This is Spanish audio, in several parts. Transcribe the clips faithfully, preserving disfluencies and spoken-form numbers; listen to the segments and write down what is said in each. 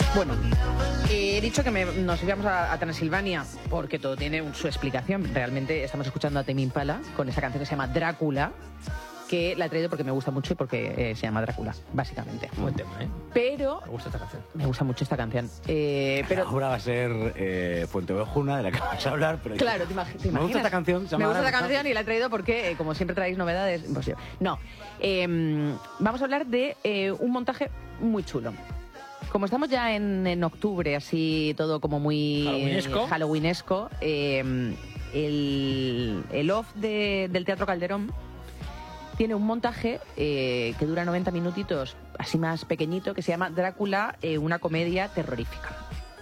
Bueno, eh, he dicho que me, nos íbamos a, a Transilvania porque todo tiene un- su explicación. Realmente estamos escuchando a Tame Impala con esa canción que se llama Drácula, que la he traído porque me gusta mucho y porque eh, se llama Drácula, básicamente. Buen tema, ¿eh? Pero... Me gusta esta canción. Me gusta mucho esta canción. Eh, pero... Ahora va a ser eh, Fuenteovejuna, de la que vas a hablar, pero... Claro, te, imag- te imaginas. Me gusta esta canción. se Me llama gusta esta Drácula. canción y la he traído porque, eh, como siempre traéis novedades, imposible. No, eh, vamos a hablar de eh, un montaje muy chulo. Como estamos ya en, en octubre, así todo como muy Halloweenesco. eh, halloweenesco, eh, el, el off de- del Teatro Calderón tiene un montaje eh, que dura noventa minutitos, así más pequeñito, que se llama Drácula, eh, una comedia terrorífica.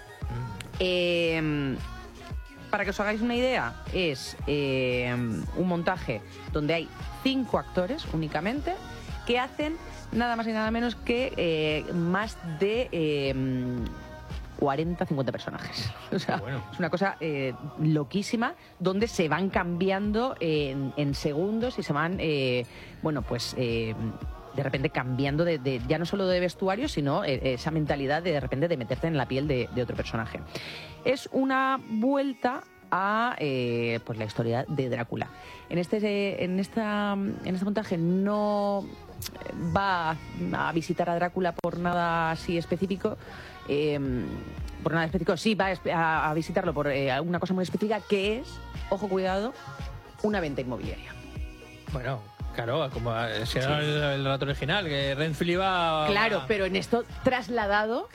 Eh, para que os hagáis una idea, es eh, un montaje donde hay cinco actores únicamente que hacen nada más y nada menos que eh, más de eh, cuarenta, cincuenta personajes. O sea, Bueno. es una cosa eh, loquísima donde se van cambiando en, en segundos y se van, eh, bueno, pues... eh, de repente cambiando de, de- ya no solo de vestuario, sino eh, esa mentalidad de de repente de meterte en la piel de, de otro personaje. Es una vuelta a eh, pues la historia de Drácula. En este, en esta, en este montaje no va a visitar a Drácula por nada así específico. eh, por nada específico, sí va a espe- a, a visitarlo por eh, alguna cosa muy específica, que es, ojo, cuidado, una venta inmobiliaria. Bueno, claro, como eh, si era el, el relato original, que Renfield iba... Claro, pero en esto trasladado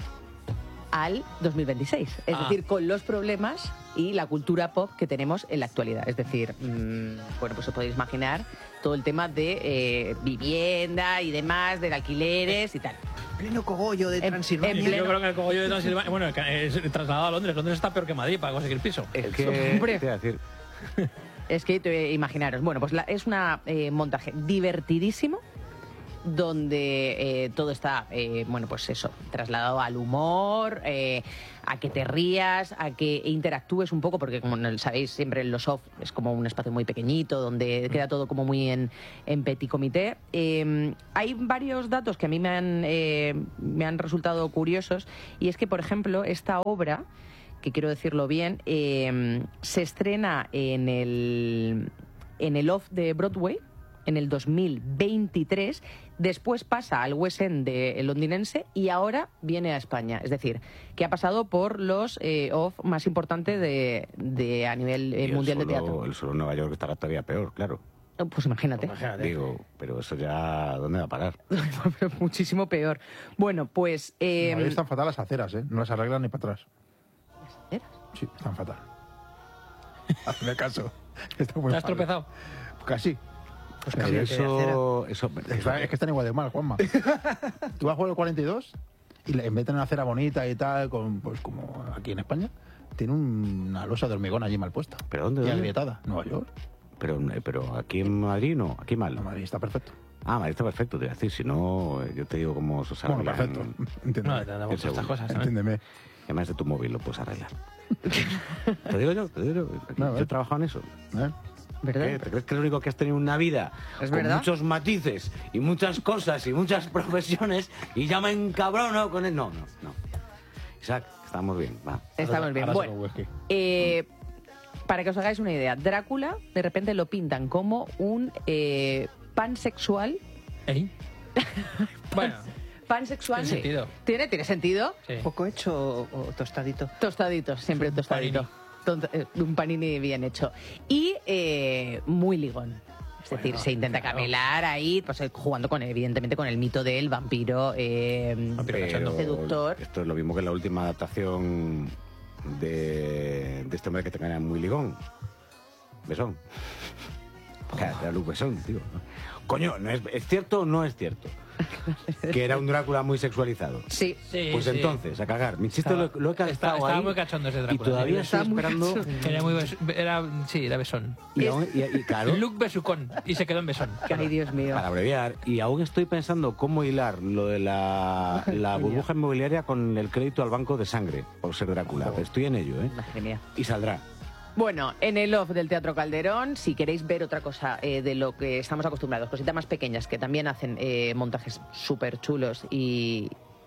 al dos mil veintiséis. Es Ah. decir, con los problemas y la cultura pop que tenemos en la actualidad. Es decir, mmm, bueno, pues os podéis imaginar todo el tema de eh, vivienda y demás, de alquileres y tal. Pleno cogollo de En- Transilvania. en Yo pleno- creo que el cogollo de Transilvania... Bueno, es trasladado a Londres. Londres está peor que Madrid para conseguir piso. Es que... Hombre. te iba a decir, Es que te- imaginaros, bueno, pues la- es un montaje divertidísimo donde eh, todo está, eh, bueno, pues eso, trasladado al humor, eh, a que te rías, a que interactúes un poco, porque como no sabéis, siempre en los off es como un espacio muy pequeñito, donde queda todo como muy en, en petit comité. Eh, hay varios datos que a mí me han, eh, me han resultado curiosos, y es que, por ejemplo, esta obra, que quiero decirlo bien, eh, se estrena en el, en el off de Broadway en el dos mil veintitrés, después pasa al West End de londinense y ahora viene a España. Es decir, que ha pasado por los eh, off más importantes de, de a nivel eh, y el mundial de suelo- teatro. El suelo en Nueva York estará todavía peor, claro. Pues imagínate. Imagínate. Digo, pero eso ya... ¿Dónde va a parar? Pero muchísimo peor. Bueno, pues... Eh, En Madrid están fatal las aceras, ¿eh? No las arreglan ni para atrás. ¿eras? Sí, están fatal. Hazme caso. Está muy ¿Te has mal. tropezado? Casi. Pues Pero cámbiate de acera. eso... eso Es es que están igual de mal, Juanma. Tú vas por el cuarenta y dos y le- en vez de una acera bonita y tal, con, pues como aquí en España, tiene un- una losa de hormigón allí mal puesta. ¿Pero dónde, Y dónde? agrietada. Nueva York. Pero, pero aquí en Madrid no, aquí mal. La Madrid está perfecto. Ah, Madrid está perfecto, te voy a decir. Si no, yo te digo cómo se Bueno, arreglan. perfecto. No, Entiéndeme. tenemos el todas estas segundo. cosas, ¿sabes? Entiéndeme. Además de tu móvil lo puedes arreglar. Te digo yo, te digo yo. No, Yo ¿eh? he trabajado en eso. ¿Eh? ¿Verdad? ¿Qué? ¿Te crees que es lo único que has tenido en una vida? ¿Es con verdad? muchos matices y muchas cosas y muchas profesiones y ya me encabrono con él. No, no, no. Isaac, estamos bien, va. Estamos bien. Ahora Bueno, solo whisky. eh, para que os hagáis una idea, Drácula de repente lo pintan como un eh, pansexual. ¿Eh? Bueno, Pansexual. Tiene sentido. ¿Tiene, tiene sentido. sí. ¿Poco hecho o, o tostadito? Tostaditos, siempre Un tostadito. Tonta- eh, Un panini bien hecho. Y eh, muy ligón. Es decir, Bueno, se intenta claro. camelar ahí, pues eh, jugando con, evidentemente, con el mito del vampiro, eh, Vampiro cachondo. seductor. Esto es lo mismo que la última adaptación de, de este hombre que te gana muy ligón. Besón. Claro, era Luc Besón, tío. Coño, ¿no es, ¿es cierto o no es cierto? Que era un Drácula muy sexualizado. Sí. Sí, Pues sí. entonces, a cagar. Mi chiste Estaba- lo, lo he calzado estaba- estaba ahí muy cachondo ese Drácula, y todavía sí. estoy Estaba muy esperando... cachondo. Era muy bes- era, sí, era besón. Y, aún- y- y claro, Luke Besucón. Y se quedó en besón. Ay, Dios mío. para abreviar, y aún estoy pensando cómo hilar lo de la, la burbuja inmobiliaria con el crédito al banco de sangre, por ser Drácula. Pero estoy en ello, ¿eh? Madre mía. Y saldrá. Bueno, en el off del Teatro Calderón, si queréis ver otra cosa eh, de lo que estamos acostumbrados, cositas más pequeñas que también hacen eh, montajes súper chulos y,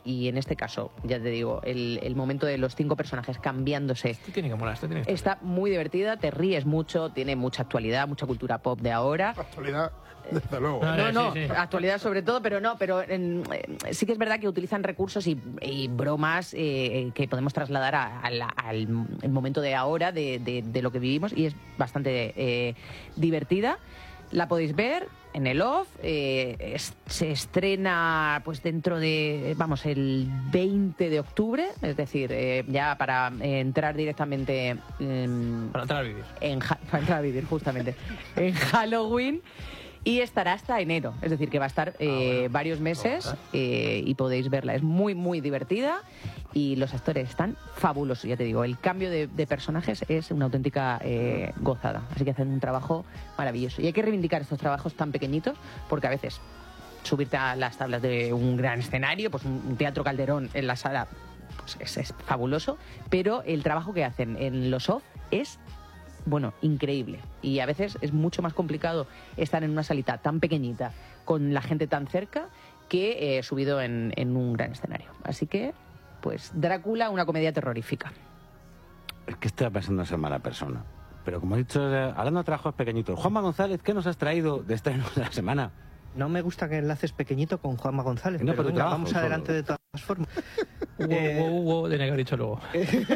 y en este caso, ya te digo, el, el momento de los cinco personajes cambiándose. Esto tiene que molar, esto tiene que Está muy divertida, te ríes mucho, tiene mucha actualidad, mucha cultura pop de ahora. Actualidad, desde luego. No, no, sí, sí. actualidad sobre todo, pero no, pero en, eh, sí que es verdad que utilizan recursos y, y bromas eh, que podemos trasladar a, a la, al el momento de ahora, de, de, de lo que vivimos, y es bastante eh, divertida. La podéis ver en el off, eh, es, se estrena pues dentro de, vamos, el veinte de octubre, es decir, eh, ya para eh, entrar directamente... Eh, para entrar a vivir. En, para entrar a vivir, justamente. en Halloween. Y estará hasta enero, es decir, que va a estar eh, ah, bueno. varios meses eh, y podéis verla. Es muy, muy divertida y los actores están fabulosos, ya te digo. El cambio de, de personajes es una auténtica eh, gozada, así que hacen un trabajo maravilloso. Y hay que reivindicar estos trabajos tan pequeñitos porque a veces subirte a las tablas de un gran escenario, pues un, un Teatro Calderón en la sala, pues es, es fabuloso, pero el trabajo que hacen en los off es... bueno, increíble. Y a veces es mucho más complicado estar en una salita tan pequeñita con la gente tan cerca que eh, subido en, en un gran escenario. Así que, pues, Drácula, una comedia terrorífica. Es que estoy pensando en ser mala persona. Pero como he dicho, hablando de trabajos pequeñitos, Juanma González, ¿qué nos has traído de estreno de la semana? No me gusta que enlaces pequeñito con Juanma González, no, pero, pero venga, trabajo, vamos solo. adelante de todas formas. Wow, eh... wow, wow, tenía que haber dicho luego.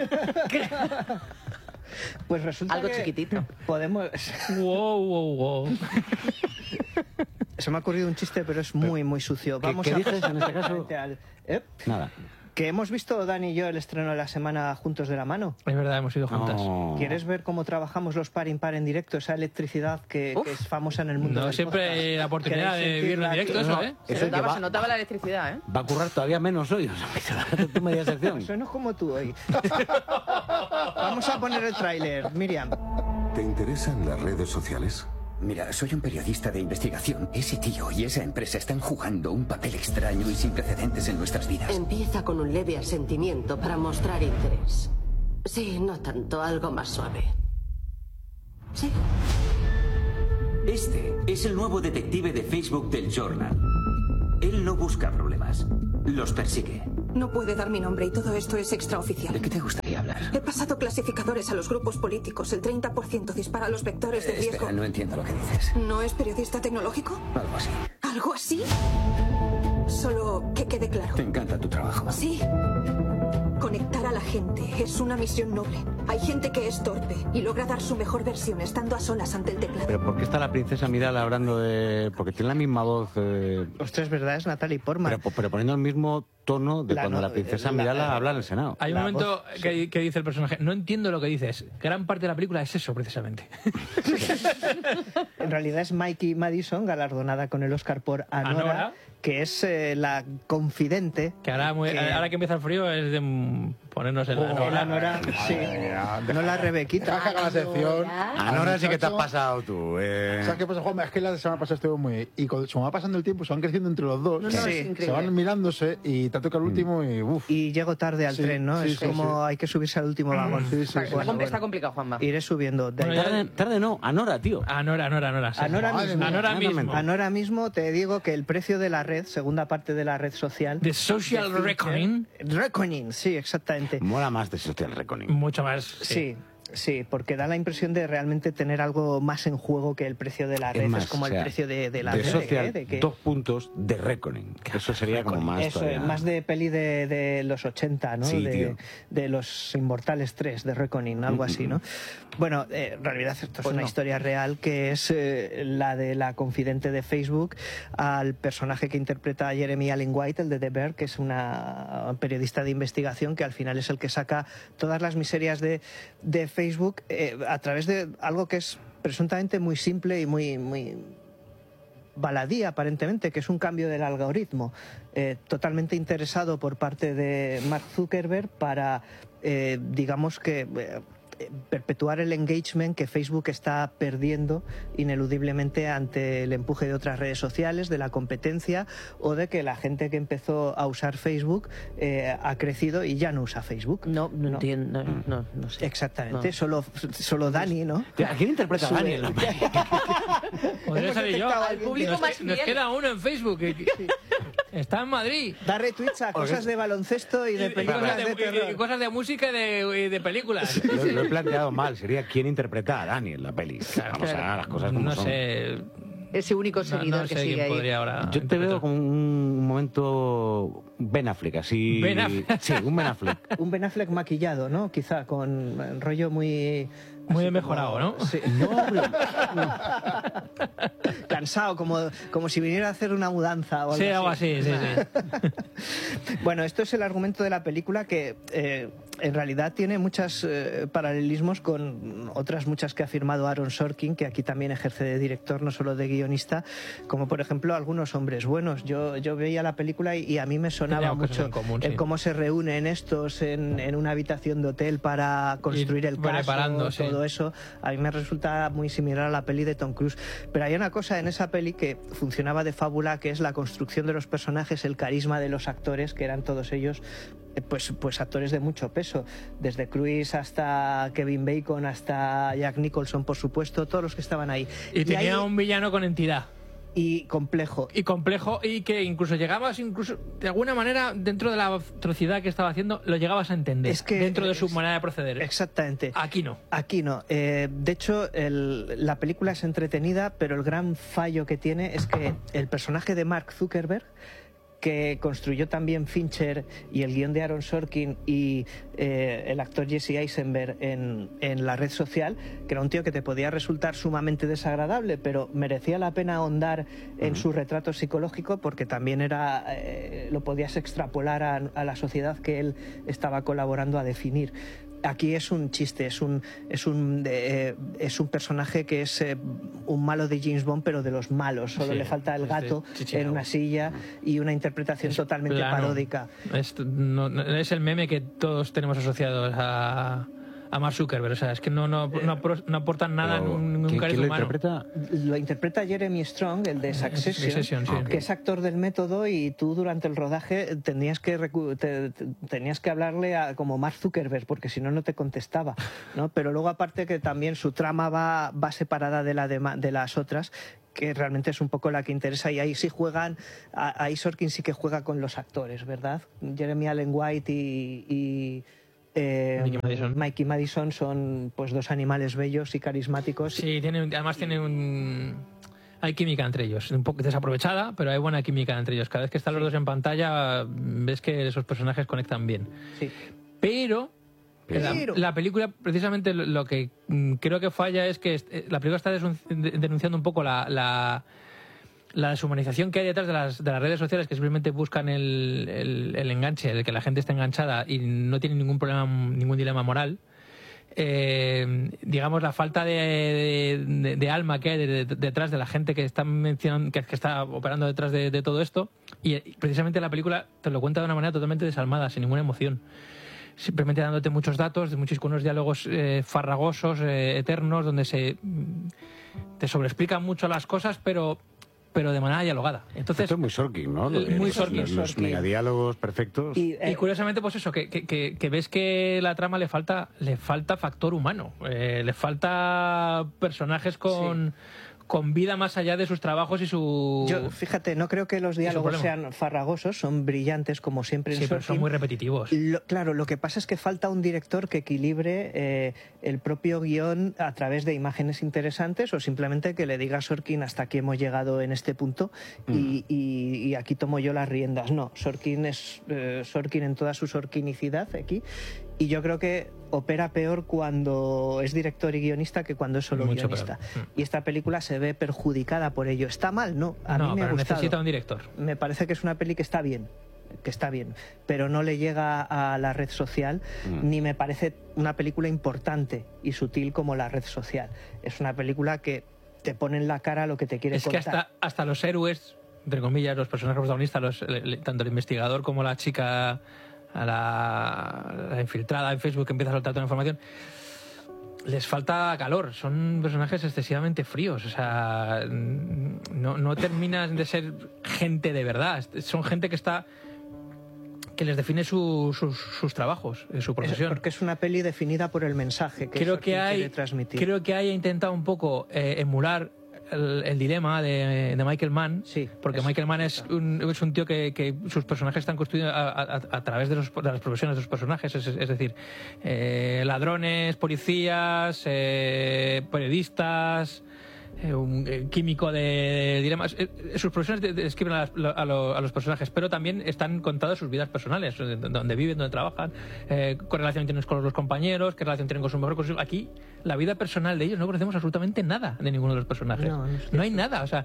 Pues resulta algo que chiquitito. Podemos... wow, wow, wow. Se me ha ocurrido un chiste, pero es muy, muy sucio. Vamos ¿Qué, qué a dices en este caso? al... ¿Eh? Nada. Que hemos visto Dani y yo el estreno de la semana juntos de la mano. Es verdad, hemos ido juntas. No. ¿Quieres ver cómo trabajamos los par impar en directo? Esa electricidad que, que es famosa en el mundo. No del siempre podcast. hay la oportunidad de vivirlo en directo, eso, ¿eh? Se Eso notaba, va, se notaba la electricidad, ¿eh? Va a currar todavía menos hoy. O sea, tu media sección. Eso no es como tú hoy. Vamos a poner el tráiler, Miriam. ¿Te interesan las redes sociales? Mira, soy un periodista de investigación. Ese tío y esa empresa están jugando un papel extraño y sin precedentes en nuestras vidas. Empieza con un leve asentimiento para mostrar interés. Sí, no tanto, algo más suave. Sí. Este es el nuevo detective de Facebook del Journal. Él no busca problemas, los persigue. No puede dar mi nombre y todo esto es extraoficial. ¿De qué te gustaría hablar? He pasado clasificadores a los grupos políticos. El treinta por ciento dispara los vectores de riesgo. Espera, no entiendo lo que dices. ¿No es periodista tecnológico? Algo así. ¿Algo así? Solo que quede claro. Te encanta tu trabajo. Sí. Conectar a la gente es una misión noble. Hay gente que es torpe y logra dar su mejor versión estando a solas ante el teclado. Pero ¿por qué está la princesa Midala hablando de...? Porque tiene la misma voz... Eh... Los tres verdades, Natalie Portman. Pero, pero poniendo el mismo tono de la cuando no, la princesa la, Midala la, habla en el Senado. Hay un la momento voz, que, sí. que dice el personaje, no entiendo lo que dices. Gran parte de la película es eso, precisamente. En realidad es Mikey Madison, galardonada con el Oscar por Anora, Anora. que es eh, la confidente. Que ahora, muy, que... ahora que empieza el frío es de mm, ponernos en la Oh, Anora. la Anora, sí. No la Rebequita. Deja que la sección. Ahora sí que te has pasado tú. Eh... ¿Sabes qué pasa, Juanma? Es que la semana pasada estuvo muy... Y cuando se va pasando el tiempo, se van creciendo entre los dos. No, no, Sí. es Se increíble. van mirándose y te toca el último y... Uf. Y llego tarde al Sí, tren, ¿no? sí, es sí, como sí. hay que subirse al último vagón. Sí, sí, Está, sí. está Bueno, compl- está bueno. complicado, Juanma. Iré subiendo. De ahí. Bueno, Tarde, tarde no, Anora, tío. Anora, Anora, Anora. sí. Anora Madre mismo. mía. Anora mismo. Anora Ahora mismo te digo que el precio de la red, segunda parte de la red social... The Social de Reckoning. Reckoning, sí, exactamente. Mola más de Social Reckoning. Mucho más. Sí. Sí, porque da la impresión de realmente tener algo más en juego que el precio de la red. Es, más, como o sea, el precio de, de la de red. Social, ¿eh? De que- dos puntos de Reckoning. Eso sería como más Eso, todavía. es más de peli de, de los ochenta, ¿no? Sí, de, tío. de los Inmortales tres, de Reckoning, algo así, ¿no? Bueno, eh, en realidad esto es Pues una no. historia real que es eh, la de la confidente de Facebook al personaje que interpreta a Jeremy Allen White, el de The Bear, que es una periodista de investigación que al final es el que saca todas las miserias de, de Facebook eh, a través de algo que es presuntamente muy simple y muy... muy baladí aparentemente, que es un cambio del algoritmo, eh, totalmente interesado por parte de Mark Zuckerberg para, eh, digamos que, eh, perpetuar el engagement que Facebook está perdiendo ineludiblemente ante el empuje de otras redes sociales, de la competencia o de que la gente que empezó a usar Facebook eh, ha crecido y ya no usa Facebook. No, no, entiendo, no, no, no sé. Exactamente, No. solo, solo Dani, ¿no? ¿A quién interpreta a Dani? Podría Hemos salir yo. detectado a Al alguien público Nos, más nos fiel. queda uno en Facebook. que- que- Está en Madrid. Da retweets a cosas de baloncesto y de Y películas cosas de, de, y- terror. y cosas de música y de, y de películas. Lo, lo he planteado mal, sería quién interpreta a Dani en la peli. Vamos a las cosas como No son. sé. Ese único No, seguidor no que sé sigue quién ahí. podría ahora. Yo te interpretar. veo como un momento Ben Affleck, así... Ben Affleck. Sí, un Ben Affleck. Un Ben Affleck maquillado, ¿no? Quizá con eh, rollo muy... Muy así mejorado, como- ¿no? Sí. Cansado, como, como si viniera a hacer una mudanza o algo Sí, así. algo así, sí, sí. Bueno, esto es el argumento de la película que eh, en realidad tiene muchos eh, paralelismos con otras muchas que ha firmado Aaron Sorkin, que aquí también ejerce de director, no solo de guionista, como por ejemplo Algunos hombres buenos. Yo, yo veía la película y, y a mí me sonaba Tenía cosas mucho en común, el sí. cómo se reúnen estos en, en una habitación de hotel para construir el caso, preparando, sí. todo eso. A mí me resulta muy similar a la peli de Tom Cruise. Pero hay una cosa en esa peli que funcionaba de fábula, que es la construcción de los personajes, el carisma de los actores, que eran todos ellos eh, pues, pues actores de mucho peso. Desde Cruise hasta Kevin Bacon, hasta Jack Nicholson, por supuesto, todos los que estaban ahí. Y tenía ahí- un villano con entidad. y complejo. Y complejo, y que incluso llegabas, incluso de alguna manera, dentro de la atrocidad que estaba haciendo, lo llegabas a entender. Es que dentro de su es- manera de proceder. Exactamente. Aquí no. Aquí no. Eh, de hecho, el- la película es entretenida, pero el gran fallo que tiene es que el personaje de Mark Zuckerberg, que construyó también Fincher y el guión de Aaron Sorkin y eh, el actor Jesse Eisenberg en, en La red social, que era un tío que te podía resultar sumamente desagradable, pero merecía la pena ahondar en su retrato psicológico porque también era eh, lo podías extrapolar a, a la sociedad que él estaba colaborando a definir. Aquí es un chiste, es un es un eh, es un personaje que es eh, un malo de James Bond, pero de los malos. Solo Sí, le falta el este gato Chichinabo. en una silla y una interpretación totalmente Plano. paródica. Es, no- no- es el meme que todos tenemos asociados a, a Mark Zuckerberg. O sea, es que no, no, no, apro- no aportan nada en Pero, un, ningún ¿quién- carisma quién lo humano. interpreta? Lo interpreta Jeremy Strong, el de Succession, Succession, sí. que es actor del método, y tú durante el rodaje tenías que recu- te- te- tenías que hablarle a, como Mark Zuckerberg, porque si no no te contestaba, ¿no? Pero luego aparte que también su trama va, va separada de la de, ma- de las otras, que realmente es un poco la que interesa, y ahí sí juegan, a- ahí Sorkin sí que juega con los actores, ¿verdad? Jeremy Allen White y, y, eh, Mikey Madison. Mikey Madison son pues dos animales bellos y carismáticos. Sí, tiene, un- además tiene un... Hay química entre ellos, un poco desaprovechada, pero hay buena química entre ellos. Cada vez que están los dos en pantalla, ves que esos personajes conectan bien. Sí. Pero... La, Pero- la película, precisamente, lo, lo que mm, creo que falla es que est- eh, la película está desun- de- denunciando un poco la, la, la deshumanización que hay detrás de las, de las redes sociales, que simplemente buscan el, el, el enganche, el que la gente esté enganchada y no tiene ningún problema, ningún dilema moral. Eh, digamos, la falta de, de- de alma que hay de- de- detrás de la gente que está mencionando, que, que está operando detrás de, de todo esto, y eh, precisamente la película te lo cuenta de una manera totalmente desalmada, sin ninguna emoción, simplemente dándote muchos datos, de muchos con unos diálogos eh, farragosos, eh, eternos, donde se mm, te sobreexplican mucho las cosas, pero pero de manera dialogada. Entonces, Esto es muy Sorkin, ¿no? Lo de muy los- Sorkin, Los, los Sorkin. megadiálogos perfectos. Y, eh, y curiosamente, pues eso, que, que- que- que ves que la trama le falta le falta factor humano, eh, le falta personajes con, con vida más allá de sus trabajos y su... Yo, fíjate, no creo que los diálogos problema. sean farragosos, son brillantes como siempre en sí, pero son Sorkin. muy repetitivos. Lo- claro, lo que pasa es que falta un director que equilibre eh, el propio guión a través de imágenes interesantes, o simplemente que le diga a Sorkin hasta aquí hemos llegado en este punto y, y- y aquí tomo yo las riendas. No, Sorkin es eh, Sorkin en toda su sorkinicidad aquí, y yo creo que opera peor cuando es director y guionista que cuando es solo Mucho guionista. peor. Y esta película se ve perjudicada por ello. ¿Está mal? No, a no, mí me ha pero gustado. necesita un director. Me parece que es una peli que está bien, que está bien, pero no le llega a La red social, Mm. ni me parece una película importante y sutil como La red social. Es una película que te pone en la cara lo que te quiere Es que contar. hasta, hasta los héroes, entre comillas, los personajes protagonistas, los- el- el- tanto el investigador como la chica, a la, la infiltrada en Facebook que empieza a soltar toda la información, les falta calor. Son personajes excesivamente fríos. O sea, no, no terminan de ser gente de verdad. Son gente que está... que les define su- sus, sus trabajos, eh, su Es profesión. porque es una peli definida por el mensaje que creo Sorkin que hay quiere transmitir. creo que haya intentado un poco eh, emular el, el dilema de, de Michael Mann, Sí, porque es- Michael Mann es un, es un tío que, que sus personajes están construidos a, a- a través de, los- de las profesiones de sus personajes, es, es decir, eh, ladrones, policías, eh, periodistas, eh, un eh, químico de, de dilemas. Eh, eh, sus profesiones de- de- describen a, las- a lo- a los personajes, pero también están contadas sus vidas personales, eh, donde viven, donde trabajan, eh, qué relación tienen con los compañeros, qué relación tienen con sus mejores. Aquí, la vida personal de ellos no conocemos absolutamente nada de ninguno de los personajes. No, no es No hay nada, o sea,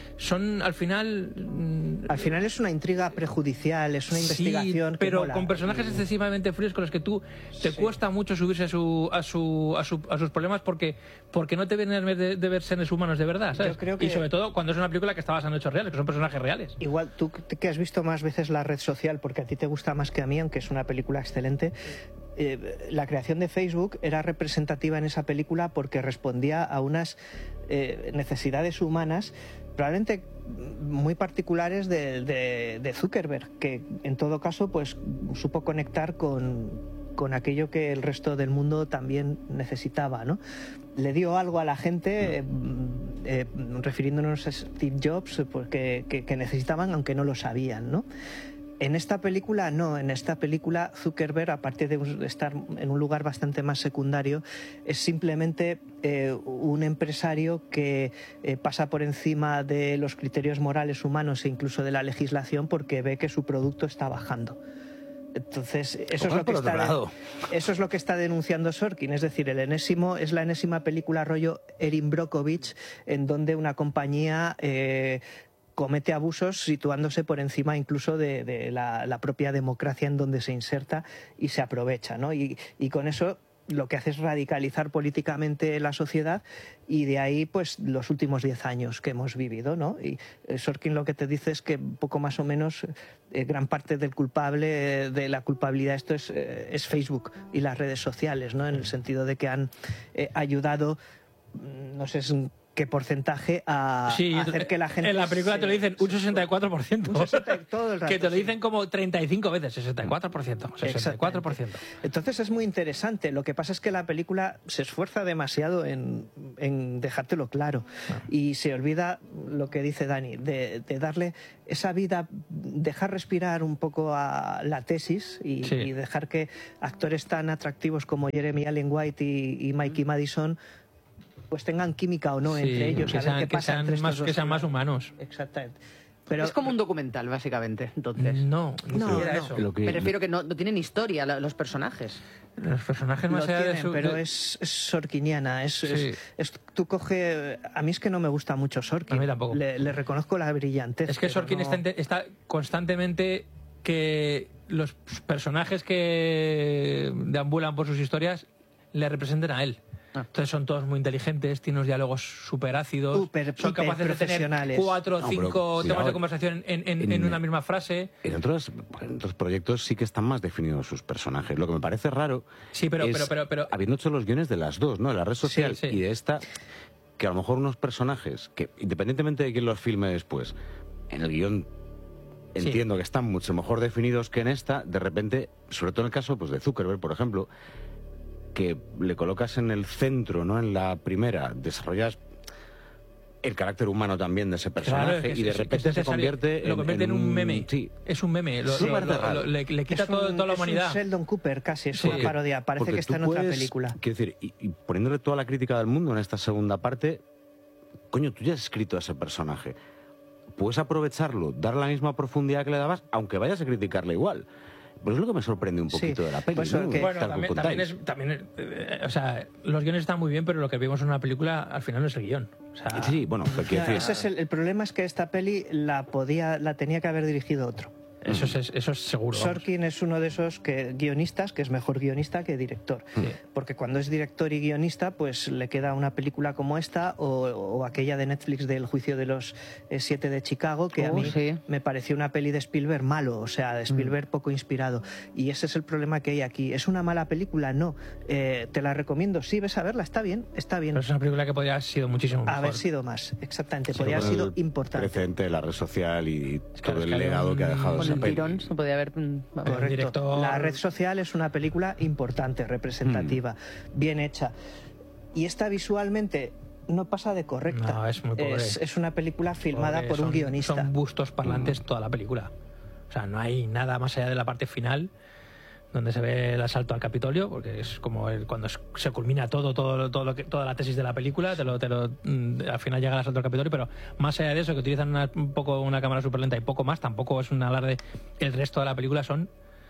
son al final. mm, Al final es una intriga prejudicial, es una sí, investigación. que pero mola. con personajes excesivamente fríos con los que tú te cuesta mucho subirse a su a su a, su, a sus problemas porque porque no te vienen de, de ver seres humanos de verdad, ¿sabes? Yo creo que- Y sobre todo cuando es una película que está basada en hechos reales, que son personajes reales. Igual tú que has visto más veces La Red Social, porque a ti te gusta más que a mí, aunque es una película excelente, eh, la creación de Facebook era representativa en esa película porque respondía a unas eh, necesidades humanas probablemente muy particulares de, de- de Zuckerberg, que en todo caso pues supo conectar con, con aquello que el resto del mundo también necesitaba, ¿no? Le dio algo a la gente, eh, eh, refiriéndonos a Steve Jobs, pues, que, que- que necesitaban, aunque no lo sabían, ¿no? En esta película no, en esta película Zuckerberg, aparte de un- estar en un lugar bastante más secundario, es simplemente eh, un empresario que eh, pasa por encima de los criterios morales humanos e incluso de la legislación porque ve que su producto está bajando. Entonces, eso es, Ojalá lo que por otro está, lado. eso es lo que está denunciando Sorkin, es decir, el enésimo, es la enésima película rollo Erin Brockovich, en donde una compañía eh, comete abusos situándose por encima incluso de, de la, la propia democracia en donde se inserta y se aprovecha, ¿no? Y, y con eso lo que hace es radicalizar políticamente la sociedad y de ahí pues los últimos diez años que hemos vivido, ¿no? Y eh, Sorkin lo que te dice es que poco más o menos eh, gran parte del culpable, eh, de la culpabilidad de esto es, eh, es Facebook y las redes sociales, ¿no? En el sentido de que han eh, ayudado, mm, no sé es un- qué porcentaje a, Sí, a hacer que la gente en la película se- te lo dicen un sesenta y cuatro por ciento. Un sesenta todo el rato, que te lo sí. dicen como treinta y cinco veces, sesenta y cuatro por ciento. sesenta y cuatro por ciento. Entonces es muy interesante. Lo que pasa es que la película se esfuerza demasiado en, en dejártelo claro y se olvida lo que dice Dani, de, de darle esa vida, dejar respirar un poco a la tesis y, Sí. y dejar que actores tan atractivos como Jeremy Allen White y, y Mikey Madison pues tengan química o no Sí, entre ellos, que a ver sean- qué que pasa sean entre estos más- dos que sean más hermanos. humanos. Exactamente. Pero, Es como un documental, básicamente, entonces. No, ni No, siquiera no. eso. Lo que- Me refiero que no, no tienen historia la- los personajes. Los personajes Lo más allá de tienen, su... pero de- es, es sorkiniana. Es, Sí. es- es- tú coge. A mí es que no me gusta mucho Sorkin. A mí tampoco. Le, le reconozco la brillantez. Es que pero Sorkin no- está, inte- está constantemente que los personajes que deambulan por sus historias le representen a él. Ah. Entonces son todos muy inteligentes, tienen unos diálogos súper ácidos, Súper, son capaces de tener hiperprofesionales. cuatro o No, pero cinco temas cuidado. de conversación en, en- En- en una misma frase. En otros, en otros proyectos sí que están más definidos sus personajes. Lo que me parece raro Sí, pero- es, pero- pero- pero- habiendo hecho los guiones de las dos, ¿no? De la red social sí. y de esta, que a lo mejor unos personajes que, independientemente de quién los filme después, en el guión Sí. entiendo que están mucho mejor definidos que en esta, de repente, sobre todo en el caso pues, de Zuckerberg, por ejemplo, que le colocas en el centro, ¿no? En la primera, desarrollas el carácter humano también de ese personaje Claro, es que y de es- es repente se necesario. convierte Lo convierte en un meme. Sí. Es un meme. Lo- Sí, lo- me parece lo- raro. lo- le, le quita es un- todo- toda la es un humanidad. Sheldon Cooper casi, es Sí. una parodia. Parece Porque que está tú en otra puedes- película. Quiero decir, y, y poniéndole toda la crítica del mundo en esta segunda parte, coño, tú ya has escrito a ese personaje. Puedes aprovecharlo, dar la misma profundidad que le dabas, aunque vayas a criticarle igual. Pues es lo que me sorprende un Sí, poquito de la peli, pues ¿no? porque- Bueno, Tal como también, también contáis. es, también es- eh, o sea, los guiones están muy bien, pero lo que vemos en una película al final no es el guión. O sea, Sí, bueno, pero quiero Ya, decir, ese es el, el problema es que esta peli la podía, la tenía que haber dirigido otro. eso es, eso es seguro. vamos. Sorkin es uno de esos que, guionistas que es mejor guionista que director. Porque cuando es director y guionista, pues le queda una película como esta o, o aquella de Netflix del juicio de los eh, siete de Chicago, que a Oh, mí sí. me pareció una peli de Spielberg malo, o sea, de Spielberg poco inspirado. Y ese es el problema que hay aquí. ¿Es una mala película? No. Eh, te la recomiendo. Sí, ves a verla, está bien, está bien. Pero es una película que podría haber sido muchísimo mejor. Haber sido más, exactamente. Sí, Podría haber con sido el importante. precedente de la red social y claro, todo es el que hay legado un- que ha dejado con esa Con el peli. tirón se podía haber... mm, vamos. Correcto. director- La red social es una película importante, representativa, bien hecha. Y esta visualmente no pasa de correcta. No, es muy pobre. Es, es una película filmada Pobre, por un son- guionista. Son bustos parlantes toda la película. O sea, no hay nada más allá de la parte final donde se ve el asalto al Capitolio, porque es como el- cuando es- se culmina todo, todo, todo lo que, toda la tesis de la película, te lo, te lo, mm, al final llega el asalto al Capitolio, pero más allá de eso, que utilizan una- un poco una cámara súper lenta y poco más, tampoco es un alarde. El resto de la película son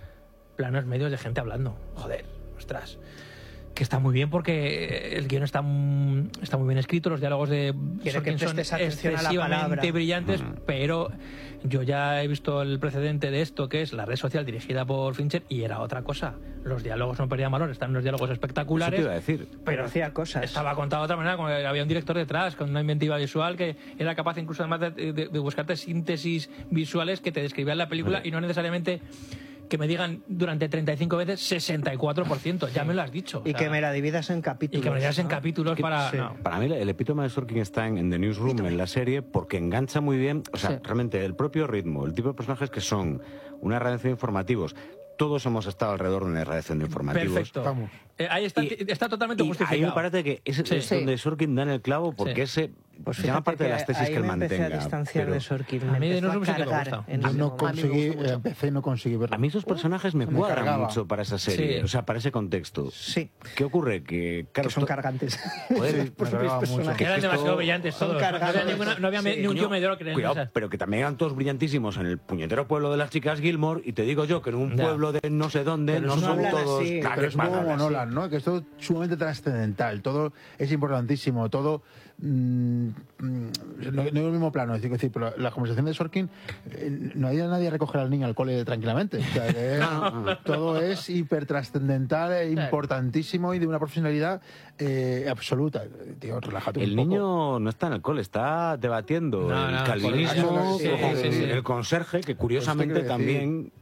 planos medios de gente hablando. Joder, ostras. Que está muy bien porque el guión está, mm, está muy bien escrito, los diálogos de Quiere que Sorkin son prestes atención a la excesivamente palabra. brillantes, pero yo ya he visto el precedente de esto, que es la red social dirigida por Fincher, y era otra cosa. Los diálogos no perdían valor, están unos diálogos espectaculares. Eso te iba a decir. Pero hacía cosas. Estaba contado de otra manera, como que había un director detrás, con una inventiva visual que era capaz incluso además de, de- de buscarte síntesis visuales que te describían la película Vale. y no necesariamente que me digan durante treinta y cinco veces sesenta y cuatro por ciento. Ya me lo has dicho. Y O sea, que me la dividas en capítulos. y que me digas en ¿no? capítulos Que- para... sí. no. Para mí el epítome de Sorkin está en, en The Newsroom, en la serie, porque engancha muy bien, o sea, Sí. realmente el propio ritmo, el tipo de personajes que son, una redacción de informativos. Todos hemos estado alrededor de una redacción de informativos. Perfecto. Vamos. Eh, ahí está, Y- está totalmente Y justificado. ahí me parece que es, Sí. es Sí. donde Sorkin da en el clavo, porque Sí. ese Pues llama fíjate parte de que las tesis ahí que él me empecé mantenga. a distanciar pero de Sorkin. A Me mí de empezó Newsroom sí que me cargar gusta. en Yo ese no momento. conseguí, gustó mucho. empecé y no conseguí verlo. A mí esos personajes me me cuadran cargaba. mucho para esa serie, Sí. o sea, para ese contexto. Sí, ¿Qué ocurre? Que, claro, que son esto- cargantes. Joder, Los me propios cargaba mucho. personajes. Que eran esto- demasiado brillantes son todos. No cargados. había, ninguna- no había Sí. ni un tío Coño, mediocre. en Cuidado, esas. pero que también eran todos brillantísimos en el puñetero pueblo de las chicas Gilmore, y te digo yo que en un Ya. pueblo de no sé dónde Pero no no son hablan todos así. crack Pero es un poco españoles. como Nolan, ¿no? Que esto es sumamente trascendental, todo es importantísimo, todo mm, mm, no, no es el mismo plano, es decir, pero la conversación de Sorkin, eh, no hay nadie a recoger al niño al cole tranquilamente. O sea, que es- todo es hipertrascendental, e importantísimo y de una profesionalidad eh, absoluta. Tío, relájate El un poco. niño no está en el cole, está debatiendo No, el no, calvinismo, sí, con sí, sí. el conserje, que curiosamente Pues te quiero decir. también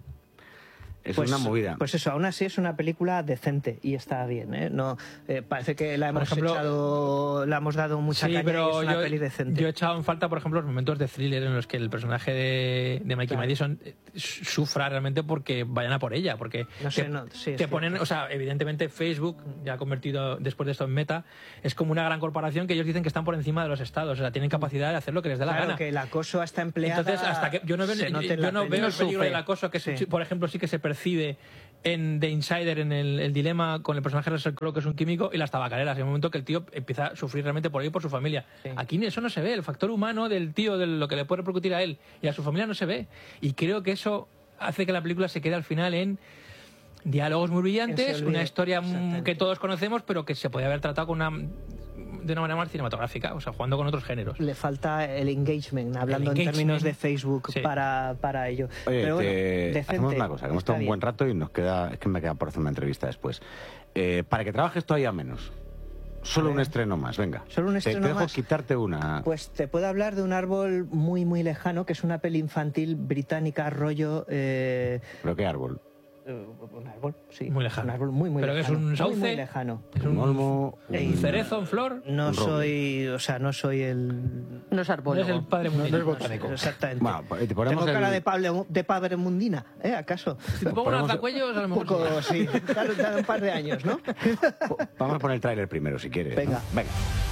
es Pues, una movida. pues eso, aún así es una película decente y está bien, ¿eh? No, eh, parece que la Por hemos ejemplo- echado, la hemos dado mucha Sí, caña y pero es una yo, peli decente. yo he echado en falta, por ejemplo, los momentos de thriller en los que el personaje de, de Mikey Claro. Madison eh, sufra realmente porque vayan a por ella, porque No sé, te, no, sí, es te cierto. ponen, o sea, evidentemente Facebook, ya ha convertido después de esto en Meta, es como una gran corporación que ellos dicen que están por encima de los estados, o sea, tienen capacidad de hacer lo que les dé la Claro, gana. que el acoso a esta empleada Entonces, hasta que yo no veo, se note en yo la no peli. veo el peligro Sufre. del acoso, que Sí. sí, por ejemplo sí que se percibe en The Insider, en el, el dilema con el personaje de Russell Crowe, que es un químico, y las tabacaleras, en el momento que el tío empieza a sufrir realmente por él y por su familia. Sí. Aquí eso no se ve, el factor humano del tío, de lo que le puede repercutir a él y a su familia no se ve. Y creo que eso hace que la película se quede al final en diálogos muy Que brillantes, se olvide. una historia mm, Exactamente. que todos conocemos, pero que se podía haber tratado con una, de una manera más cinematográfica, o sea, jugando con otros géneros. Le falta el engagement, hablando en engagement. términos de Facebook, Sí. para, para ello. Oye, Pero bueno, te- decente, hacemos una cosa, que hemos está estado un buen bien. rato y nos queda, es que me queda por hacer una entrevista después. Eh, para que trabajes todavía menos, solo A un ver. estreno más, venga. Solo un Te- estreno te, dejo más. quitarte una. Pues te puedo hablar de un árbol muy, muy lejano, que es una peli infantil británica, rollo... eh, ¿Pero qué árbol? eh, un árbol, sí. Muy lejano. Un árbol muy, muy ¿Pero que es lejano. un muy, sauce? muy lejano. Es Un olmo, un cerezo, en flor. No Un roble. soy, o sea, no soy el... No es No arbólogo. es el padre No, no Mundino. es botánico. Exactamente. Bueno, pues te ponemos Tengo cara el- de, Pablo, de padre mundina, ¿eh? ¿Acaso? Si te pongo un Ponemos- alzacuellos, a lo Un mejor poco, sí. sí. Dale, dale un par de años, ¿no? Po- Vamos a poner el tráiler primero, si quieres. ¿no? Venga. Venga.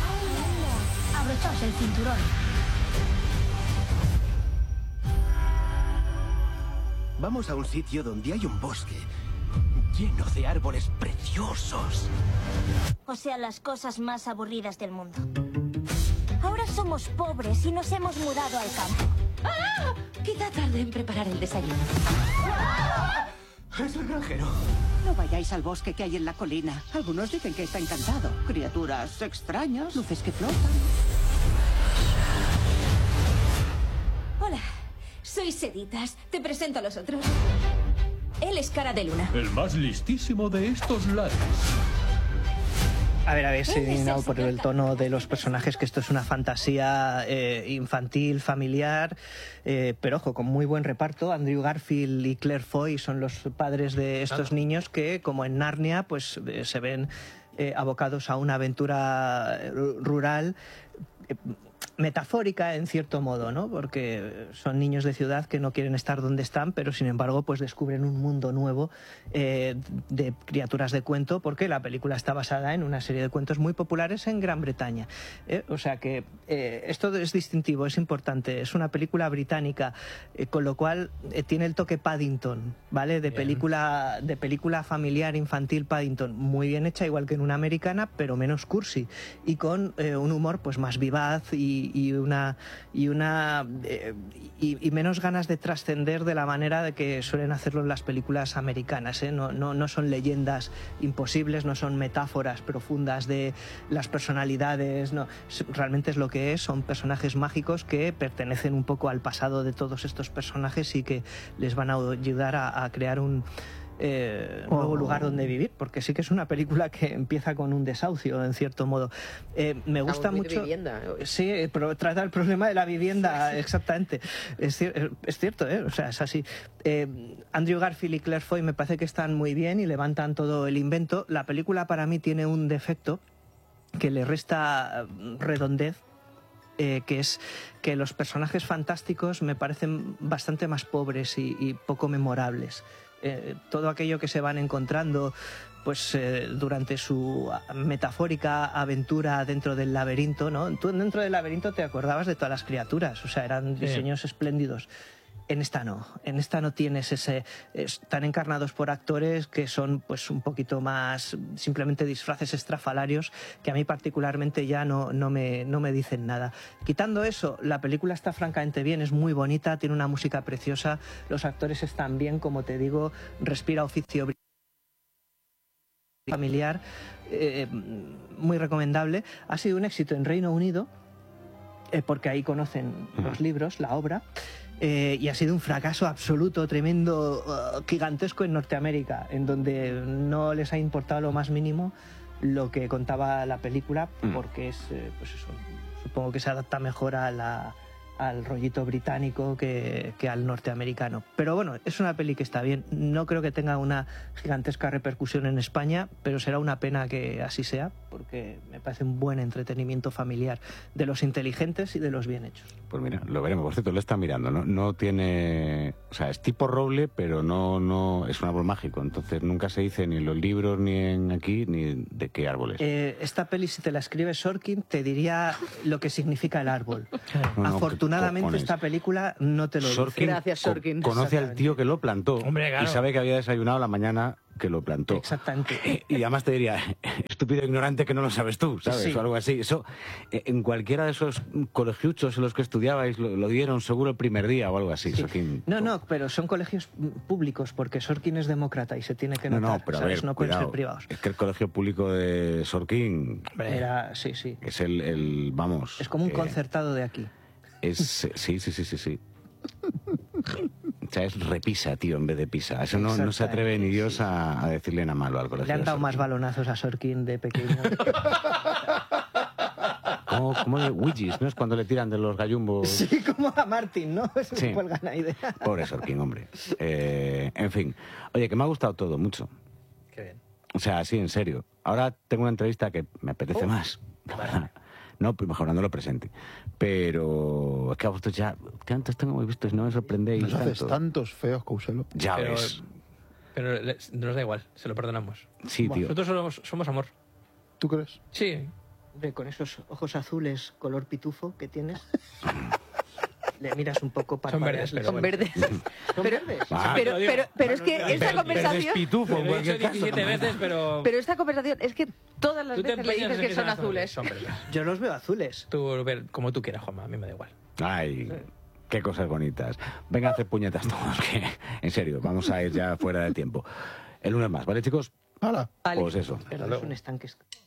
Abrochaos el cinturón. Vamos a un sitio donde hay un bosque lleno de árboles preciosos. O sea, las cosas más aburridas del mundo. Ahora somos pobres y nos hemos mudado al campo. ¡Ah! Quizá tarde en preparar el desayuno. Es el granjero. No vayáis al bosque que hay en la colina. Algunos dicen que está encantado. Criaturas extrañas, luces que flotan. Hola, soy Seditas. Te presento a los otros. Él es Cara de Luna. El más listísimo de estos lares. A ver, habéis Ese es el adivinado por señor el tono de los personajes que esto es una fantasía eh, infantil, familiar, eh, pero ojo, con muy buen reparto. Andrew Garfield y Claire Foy son los padres de estos niños que, como en Narnia, pues eh, se ven eh, abocados a una aventura eh, rural. Eh, metafórica en cierto modo, ¿no? Porque son niños de ciudad que no quieren estar donde están, pero sin embargo pues descubren un mundo nuevo eh, de criaturas de cuento, porque la película está basada en una serie de cuentos muy populares en Gran Bretaña. ¿eh? O sea que eh, esto es distintivo, es importante. Es una película británica, eh, con lo cual eh, tiene el toque Paddington, ¿vale? De película, de película familiar infantil Paddington, muy bien hecha, igual que en una americana, pero menos cursi y con eh, un humor pues más vivaz y y una y una eh, y, y menos ganas de trascender de la manera de que suelen hacerlo en las películas americanas, ¿eh? no, no, no son leyendas imposibles, no son metáforas profundas de las personalidades, no, realmente es lo que es, son personajes mágicos que pertenecen un poco al pasado de todos estos personajes y que les van a ayudar a, a crear un Eh, nuevo Oh. lugar donde vivir, porque sí que es una película que empieza con un desahucio en cierto modo. Eh, me gusta muy de mucho vivienda. sí, eh, pero trata el problema de la vivienda exactamente, es, cier- es cierto, ¿eh? O sea, es así. eh, Andrew Garfield y Claire Foy me parece que están muy bien y levantan todo el invento. La película para mí tiene un defecto que le resta redondez, eh, que es que los personajes fantásticos me parecen bastante más pobres y, y poco memorables. Eh, todo aquello que se van encontrando pues eh, durante su metafórica aventura dentro del laberinto, ¿no? Tú dentro del laberinto te acordabas de todas las criaturas, o sea, eran diseños sí. espléndidos. En esta no, en esta no tienes ese, están encarnados por actores que son pues un poquito más simplemente disfraces estrafalarios que a mí particularmente ya no, no, me, no me dicen nada. Quitando eso, la película está francamente bien, es muy bonita, tiene una música preciosa, los actores están bien, como te digo, respira oficio familiar, eh, muy recomendable. Ha sido un éxito en Reino Unido, eh, porque ahí conocen los libros, la obra. Eh, y ha sido un fracaso absoluto, tremendo, uh, gigantesco en Norteamérica, en donde no les ha importado lo más mínimo lo que contaba la película, porque es, eh, pues eso, supongo que se adapta mejor a la, al rollito británico que, que al norteamericano. Pero bueno, es una peli que está bien. No creo que tenga una gigantesca repercusión en España, pero será una pena que así sea, porque me parece un buen entretenimiento familiar de los inteligentes y de los bien hechos. Pues mira, lo veremos. Por cierto, lo está mirando, ¿no? No tiene... O sea, es tipo roble, pero no, no es un árbol mágico. Entonces nunca se dice ni en los libros, ni en aquí, ni de qué árbol es. Eh, esta peli, si te la escribe Sorkin, te diría lo que significa el árbol. No, no, Afortunadamente, esta película no te lo Sorkin, dice. Gracias, Sorkin. Co conoce al tío que lo plantó. Hombre, claro. Y sabe que había desayunado la mañana que lo plantó. Exactamente. Y además te diría, estúpido ignorante que no lo sabes tú, ¿sabes? Sí. O algo así. Eso, en cualquiera de esos colegiuchos en los que estudiabais, lo, lo dieron seguro el primer día o algo así. Sí. Sorkin. No, no, pero son colegios públicos, porque Sorkin es demócrata y se tiene que No, notar, no, pero a ¿sabes? ver, No pueden cuidado. ser privados. Es que el colegio público de Sorkin Era, sí, sí. es el, el vamos... Es como un eh, concertado de aquí. Es, sí, sí, sí, sí, sí. O sea, es repisa, tío, en vez de pisa. Eso no, no se atreve ni Dios a, a decirle nada malo al colegio. Le han de dado Sorkin. más balonazos a Sorkin de pequeño. Como, como de Ouijis, ¿no? Es cuando le tiran de los gallumbos. Sí, como a Martin, ¿no? Se Sí. me cuelgan ahí de... Pobre Sorkin, hombre. Eh, en fin. Oye, que me ha gustado todo mucho. Qué bien. O sea, sí, en serio. Ahora tengo una entrevista que me apetece Oh. más. No, pues mejorando lo presente. Pero es que a vosotros ya... Tantos tengo muy vistos, no me sorprendéis Nos haces tanto. tantos feos, Couselo. Ya Pero, ves. pero le- nos da igual, se lo perdonamos. Sí, tío. Nosotros somos, somos amor. ¿Tú crees? Sí. Hombre, con esos ojos azules color pitufo que tienes, le miras un poco para... Son verdes, pero Son bueno. verdes. ¿Son verdes? Ah, Pero, te lo digo. pero, pero es que esta Ver- conversación... verdes pitufo, en cualquier caso. diecisiete veces, pero... Pero esta conversación es que todas las Tú te veces le empeñas dices en que son azules. Son verdes. Yo los veo azules. Tú, ver, como tú quieras, Juanma, a mí me da igual. Ay, qué cosas bonitas. Venga a hacer puñetas todos, que en serio, vamos a ir ya fuera de tiempo. El lunes más, ¿vale, chicos? ¡Hala! Vale. Pues eso. Pero es un estanque.